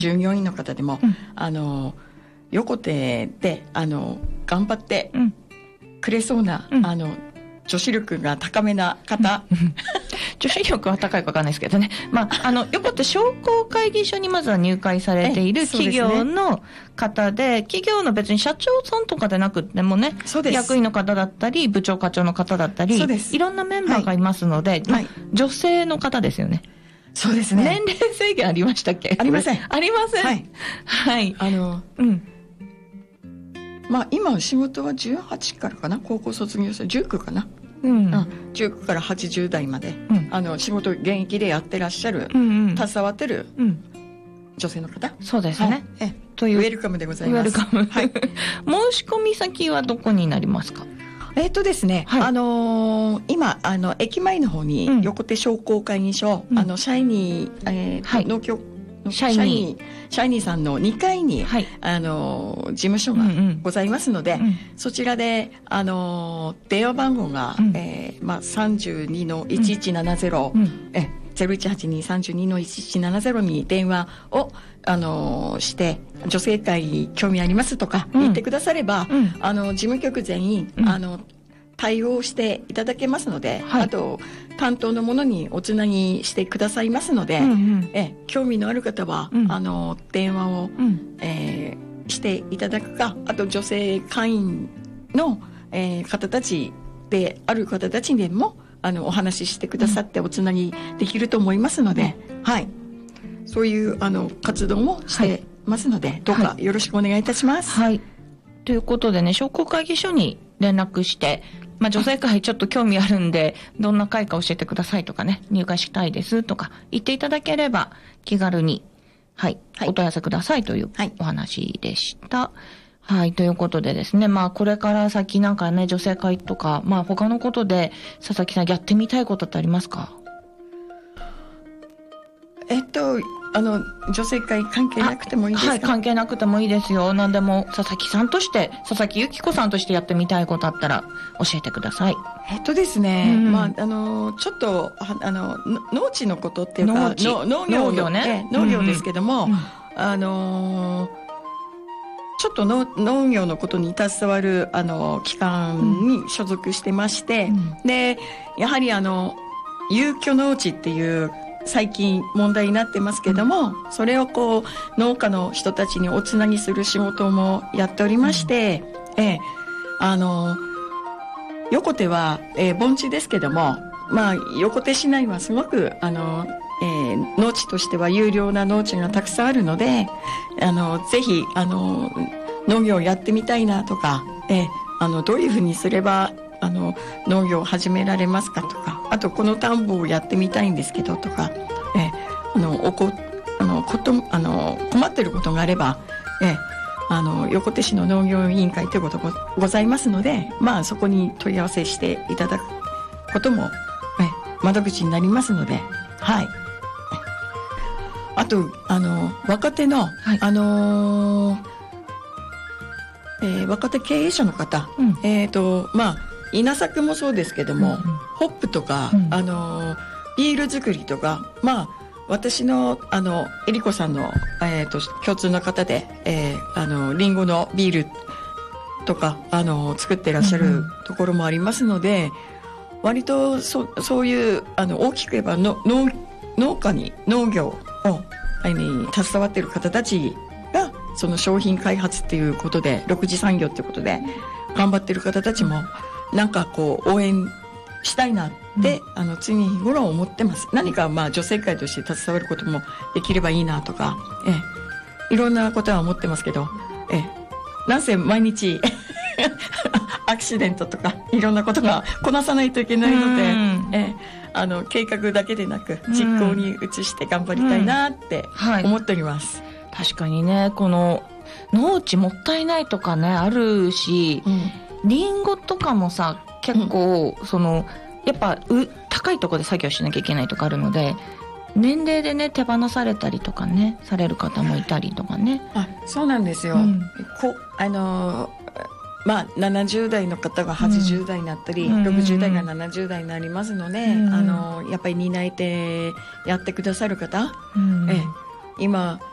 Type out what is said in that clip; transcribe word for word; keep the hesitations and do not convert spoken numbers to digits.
従業員の方でも、うん、あの横手であの頑張ってくれそうな、うん、あの女子力が高めな方、うん、 女子力は高いか分かんないですけどね、まあ、あの横手商工会議所にまずは入会されている企業の方 で, で、ね、企業の別に社長さんとかでなくてもね、役員の方だったり部長課長の方だったりいろんなメンバーがいますので、はいまあ、女性の方ですよね。 そうですね。 年齢制限ありましたっけ？ ありません。 ありません。はい。はい。 あの、うん。まあ今仕事はじゅうはちからかな、高校卒業してじゅうきゅうかな。うん。うん、じゅうきゅうからはちじゅう代まで、うん、あの仕事現役でやってらっしゃる、うんうん、携わってる、うん、女性の方。 そうですね。はい、 えというウェルカムでございます。 ウェルカム。はい。申し込み先はどこになりますか？ えっとですね、はい、あのー、今あの駅前の方に横手商工会議所、うん、あのシャイニー、えーはい、農協シャイニーシャイニーさんのにかいに、はい、あの事務所がございますので、うんうん、そちらであの電話番号が、うんえーまあ、さんじゅうにのいちいちななゼロ、うん、えゼロいちはちに さんじゅうにのいちいちななゼロに電話をあのして女性会興味ありますとか言ってくだされば、うん、あの事務局全員、うん、あの対応していただけますので、はい、あと担当の者におつなぎしてくださいますので、うんうん、え興味のある方は、うん、あの電話を、うんえー、していただくか、あと女性会員の、えー、方たちである方たちでもあのお話ししてくださっておつなぎできると思いますので、うん、はい、そういうあの活動もしてますので、はい、どうかよろしくお願いいたします。 はい、ということでね、商工会議所に連絡して、まあ、女性会ちょっと興味あるんでどんな会か教えてくださいとかね、入会したいですとか言っていただければ気軽に、はい、はい、お問い合わせくださいというお話でした。はい、はい、ということでですね、まあこれから先なんかね、女性会とか、まあ他のことで佐々木さんやってみたいことってありますか？ えっとあの女性会関係なくてもいいですか？ はい、関係なくてもいいですよ。何でも佐々木さんとして佐々木由紀子さんとしてやってみたいことあったら教えてください。 えっとですね、うん、まああのちょっとあの農地のことっていうか農地の農業農業ね、農業ですけども、うんうん、あのちょっとの農業のことに携わるあの機関に所属してまして、うん、でやはりあの有居農地っていう最近問題になってますけども、うん、それをこう農家の人たちにおつなぎする仕事もやっておりまして、うん、えー、あの横手は、えー、盆地ですけども、まあ横手市内はすごくあの、えー、農地としては有料な農地がたくさんあるので、あのぜひあの農業をやってみたいなとか、えー、あのどういうふうにすればあの農業を始められますかとか、あとこの田んぼをやってみたいんですけどとか、えあのおこあのことあの困ってることがあれば、えあの横手市の農業委員会ということがございますので、まあそこに問い合わせしていただくことも、え窓口になりますので、はい。あとあの若手の、はい、あのーえー、若手経営者の方、うん、えっとまあ稲作もそうですけども、うんうん、ホップとか、うん、あのビール作りとか、まあ私のあのえりこさんの、えー、と共通の方で、えー、あのリンゴのビールとかあの作ってらっしゃるところもありますので、うんうん、割と そ, そういうあの大きく言えばの 農, 農家に農業をに携わっている方たちがその商品開発っていうことでろく次産業っていうことで頑張っている方たちもなんかこう応援したいなって、うん、あの常日頃思ってます。何かまあ女性会として携わることもできればいいなとか、ええ、いろんなことは思ってますけど、ええ、なんせ毎日アクシデントとかいろんなことがこなさないといけないので、ええ、あの計画だけでなく実行に移して頑張りたいなって思っております。 うんうん、はい、確かにね、この農地もったいないとかねあるし、うんリンゴとかもさ結構、うん、そのやっぱう高いところで作業しなきゃいけないとかあるので年齢でね手放されたりとかねされる方もいたりとかね。 あ、そうなんですよ。うん、こあのまあななじゅう代の方がはちじゅう代になったり、うん、ろくじゅう代がななじゅう代になりますので、うん、あのやっぱり担い手やってくださる方、うん、え今